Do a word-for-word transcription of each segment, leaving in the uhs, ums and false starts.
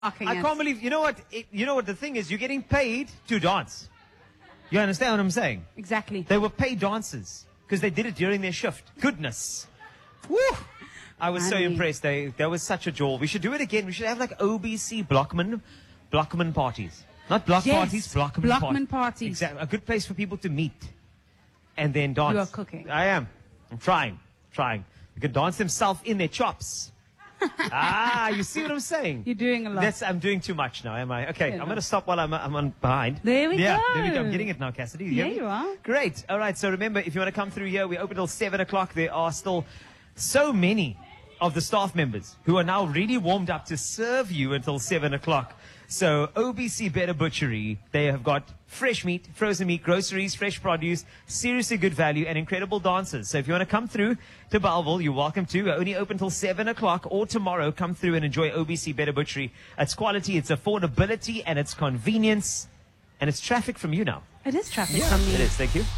Okay, I yes. can't believe, you know what, it, you know what the thing is, you're getting paid to dance. You understand what I'm saying? Exactly. They were paid dancers because they did it during their shift. Goodness. Woo! I was so Honey. impressed. They, that was such a jaw. We should do it again. We should have like O B C Blockman, Blockman parties. Not block Yes, parties, Blockman, Blockman part- parties. Exactly. A good place for people to meet and then dance. You are cooking. I am. I'm trying. Trying. You can dance themselves in their chops. Ah, you see what I'm saying? You're doing a lot. That's, I'm doing too much now, am I? Okay, Yeah, I'm no. going to stop while I'm, I'm on behind. There we yeah, go. There we go. I'm getting it now, Cassidy. You Yeah, get me? you are. Great. All right, so remember, if you want to come through here, we open till seven o'clock. There are still so many of the staff members who are now really warmed up to serve you until seven o'clock. So O B C Better Butchery, they have got fresh meat, frozen meat, groceries, fresh produce, seriously good value, and incredible dancers. So if you want to come through to Bellville, you're welcome to. We're only open till seven o'clock, or tomorrow, come through and enjoy O B C Better Butchery. It's quality, it's affordability, and it's convenience, and it's traffic from you now. It is traffic Yeah, from me. it is. Thank you.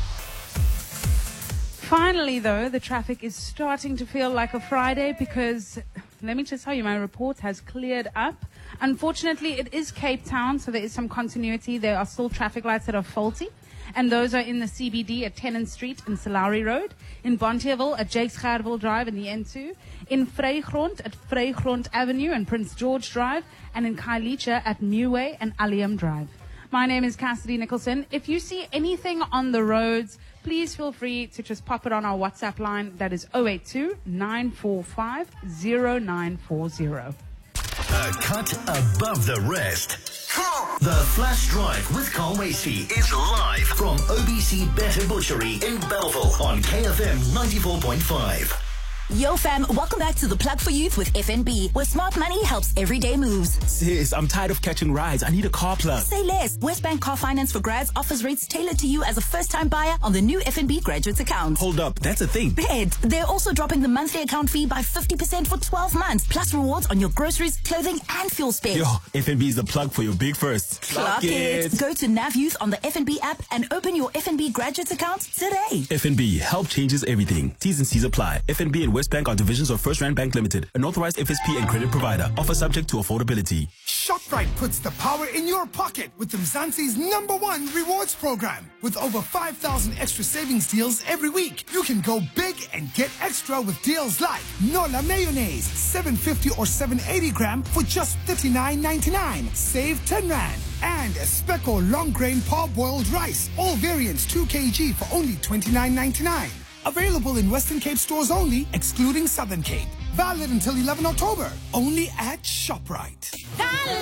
Finally, though, the traffic is starting to feel like a Friday because, let me just tell you, my report has cleared up. Unfortunately, it is Cape Town, so there is some continuity. There are still traffic lights that are faulty, and those are in the C B D at Tennant Street and Salari Road, in Bonteheuwel at Jakes Gerwel Drive and the N two, in Vrygrond at Vrygrond Avenue and Prince George Drive, and in Khayelitsha at Newway and Allium Drive. My name is Cassidy Nicholson. If you see anything on the roads, please feel free to just pop it on our WhatsApp line. That is zero eight two, nine four five, zero nine four zero. A cut above the rest. The Flash Drive with Carl Wasey is live from O B C Better Butchery in Bellville on K F M ninety-four point five. Yo fam, welcome back to the Plug for Youth with F N B, where smart money helps everyday moves. Sis, I'm tired of catching rides. I need a car plug. Say less. Westbank Car Finance for Grads offers rates tailored to you as a first-time buyer on the new F N B Graduates account. Hold up, that's a thing. Bed. They're also dropping the monthly account fee by fifty percent for twelve months, plus rewards on your groceries, clothing, and fuel spend. Yo, F N B is the plug for your big first. Clock it. Go to Nav Youth on the F N B app and open your F N B Graduates account today. F N B, help changes everything. T's and C's apply. F N B and Westbank are divisions of First Rand Bank Limited, an authorized F S P and credit provider. Offer subject to affordability. ShopRite puts the power in your pocket with Mzansi's number one rewards program. With over five thousand extra savings deals every week, you can go big and get extra with deals like Nola Mayonnaise, seven fifty or seven eighty gram for just thirty-nine ninety-nine. Save ten rand. And a Speckle long grain parboiled rice, all variants two kilograms for only twenty-nine ninety-nine. Available in Western Cape stores only, excluding Southern Cape. Valid until eleventh October. Only at ShopRite.